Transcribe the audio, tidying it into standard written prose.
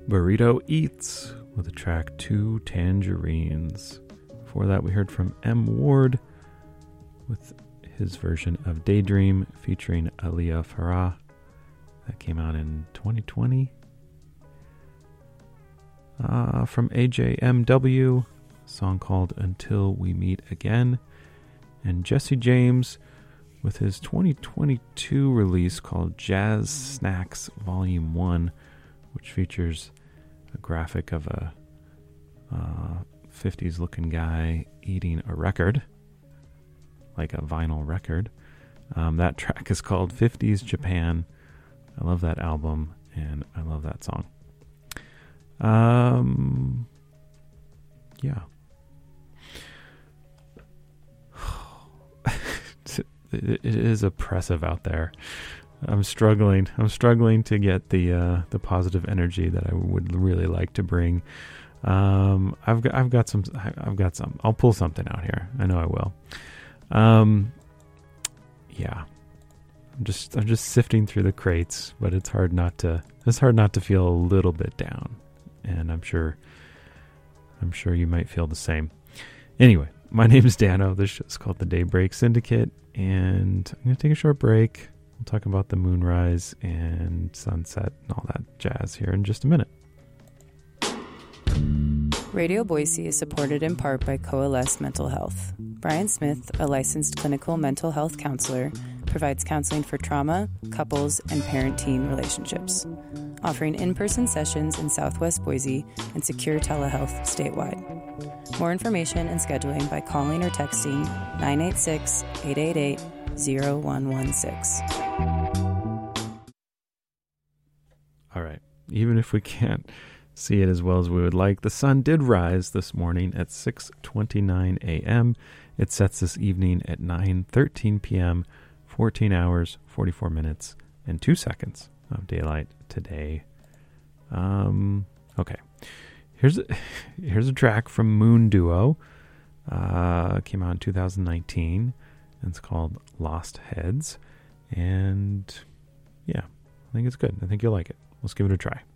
Burrito Eats with the track Two Tangerines. Before that, we heard from M. Ward with his version of Daydream featuring Aaliyah Farah. That came out in 2020. From AJMW, a song called Until We Meet Again. And Jesse James with his 2022 release called Jazz Snacks Volume 1, which features a graphic of a 50s looking guy eating a record, like a vinyl record. That track is called 50s Japan. I love that album and I love that song. Yeah. It is oppressive out there. I'm struggling to get the positive energy that I would really like to bring. I've got some. I'll pull something out here. I know I will. Yeah. I'm just sifting through the crates, but it's hard not to feel a little bit down. And I'm sure you might feel the same. Anyway, my name is Dano. This show's called The Daybreak Syndicate, and I'm going to take a short break. We'll talk about the moonrise and sunset and all that jazz here in just a minute. Radio Boise is supported in part by Coalesce Mental Health. Brian Smith, a licensed clinical mental health counselor, provides counseling for trauma, couples, and parent-teen relationships, offering in-person sessions in Southwest Boise and secure telehealth statewide. More information and scheduling by calling or texting 986-888-0116. All right. Even if we can't see it as well as we would like, the sun did rise this morning at 6:29 a.m. It sets this evening at 9:13 p.m., 14 hours, 44 minutes, and 2 seconds of daylight today. Okay. Here's a track from Moon Duo. Came out in 2019, and it's called Lost Heads. And yeah, I think it's good. I think you'll like it. Let's give it a try.